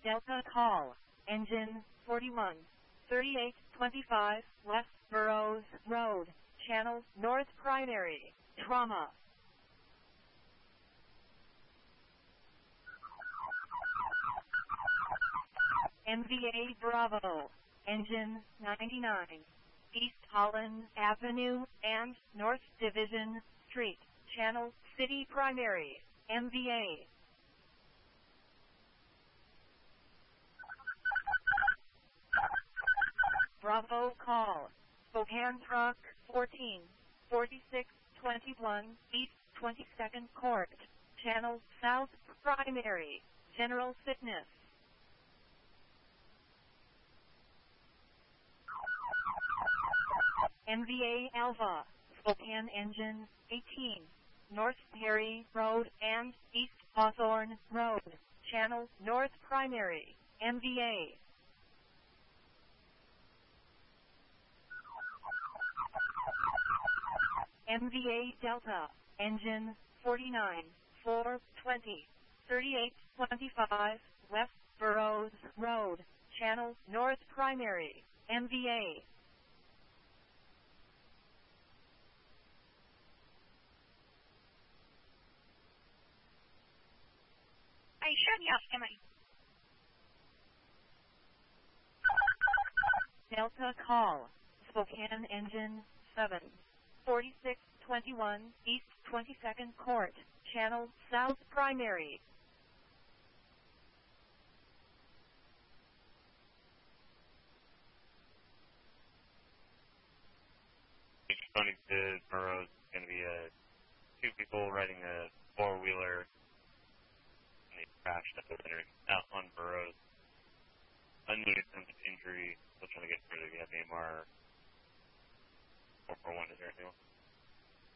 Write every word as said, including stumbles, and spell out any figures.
Delta call, engine forty-one, thirty-eight twenty-five, West Burroughs Road, Channel North Primary, Trauma. M V A Bravo, engine ninety-nine, East Holland Avenue and North Division Street, Channel City Primary, M V A. Bravo call, Spokane Truck fourteen, forty-six twenty-one, East twenty-second Court, Channel South Primary, General Fitness. M V A Alpha, Spokane Engine eighteen, North Perry Road and East Hawthorne Road, Channel North Primary, M V A. M V A Delta, Engine forty-nine, four twenty, thirty-eight twenty-five, West Burroughs Road, Channel North Primary, M V A. Are you sure? Yes, come in. Delta call, Spokane Engine seven, forty-six twenty-one, East twenty-second Court, Channel South Primary. Responding to Burroughs, it's going to be uh, two people riding a four-wheeler, and they crashed up out on Burroughs. Unknown sense of injury, still trying to get through to the A M R four four one. Is there anything else?